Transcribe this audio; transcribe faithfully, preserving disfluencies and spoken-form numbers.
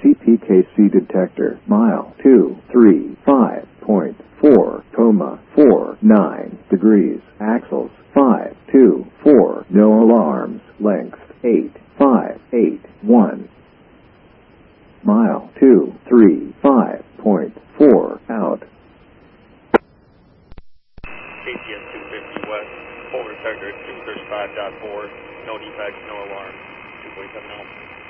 C P K C detector, mile two three five point four, coma four nine degrees, axles five two four, no alarms, length eight five eight one, mile two three five point four, out. K T S two fifty west, over detector two thirty-five point four, no defects, no alarms, two forty-seven out.